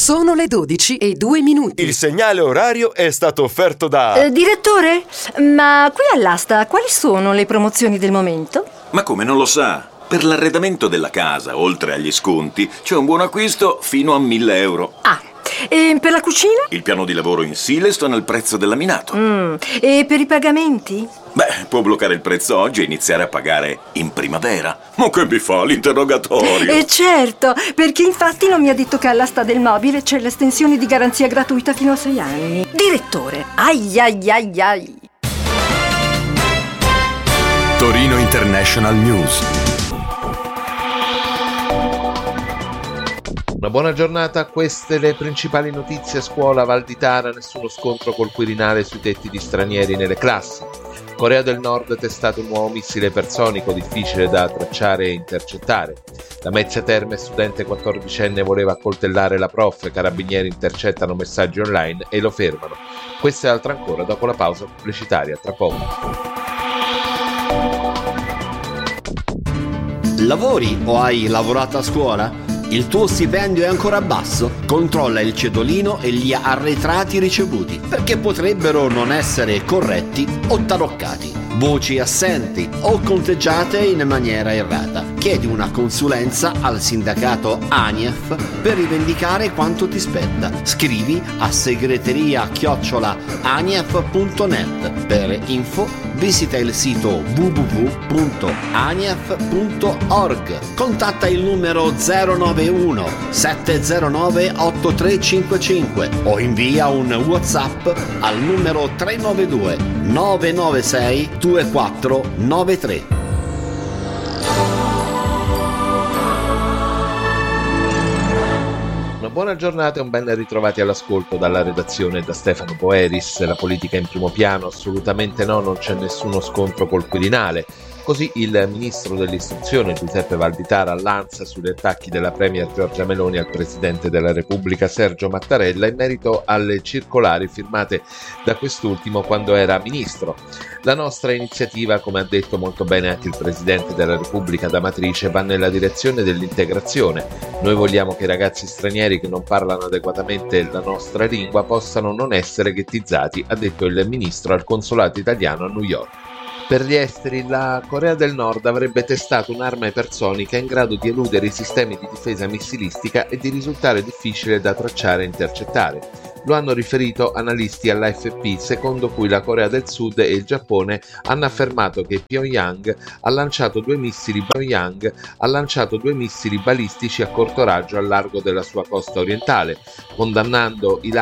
Sono le 12:02. Il segnale orario è stato offerto da... Direttore, ma qui all'asta quali sono le promozioni del momento? Ma come, non lo sa? Per l'arredamento della casa, oltre agli sconti, c'è un buon acquisto fino a 1.000 euro. Ah, e per la cucina? Il piano di lavoro in Silestone al prezzo del laminato. E per i pagamenti? Beh, può bloccare il prezzo oggi e iniziare a pagare in primavera. Ma che mi fa l'interrogatorio? Certo, perché infatti non mi ha detto che all'asta del mobile c'è l'estensione di garanzia gratuita fino a 6 anni. Direttore, ai. Torino International News. Una buona giornata, queste le principali notizie. A scuola, Val di Tara, nessuno scontro col Quirinale sui tetti di stranieri nelle classi. Corea del Nord, testato un nuovo missile ipersonico difficile da tracciare e intercettare. La Mezzia Terme, studente 14enne, voleva accoltellare la prof, carabinieri intercettano messaggi online e lo fermano. Questo e altro ancora dopo la pausa pubblicitaria, tra poco. Lavori o hai lavorato a scuola? Il tuo stipendio è ancora basso? Controlla il cedolino e gli arretrati ricevuti, perché potrebbero non essere corretti o taroccati. Voci assenti o conteggiate in maniera errata. Chiedi una consulenza al sindacato ANIEF per rivendicare quanto ti spetta. Scrivi a segreteria@anief.net. Per info visita il sito www.anief.org. Contatta il numero 091 709 8355 o invia un WhatsApp al numero 392 996 2493. Una buona giornata e un ben ritrovati all'ascolto dalla redazione da Stefano Boeris. La politica in primo piano? Assolutamente no, non c'è nessuno scontro col Quirinale. Così il ministro dell'istruzione Giuseppe Valditara lanza sugli attacchi della premier Giorgia Meloni al presidente della Repubblica Sergio Mattarella in merito alle circolari firmate da quest'ultimo quando era ministro. La nostra iniziativa, come ha detto molto bene anche il presidente della Repubblica D'Amatrice, va nella direzione dell'integrazione. Noi vogliamo che i ragazzi stranieri che non parlano adeguatamente la nostra lingua possano non essere ghettizzati, ha detto il ministro al consolato italiano a New York. Per gli esteri, la Corea del Nord avrebbe testato un'arma ipersonica in grado di eludere i sistemi di difesa missilistica e di risultare difficile da tracciare e intercettare. Lo hanno riferito analisti all'AFP, secondo cui la Corea del Sud e il Giappone hanno affermato che Pyongyang ha lanciato due missili balistici a corto raggio al largo della sua costa orientale, condannando i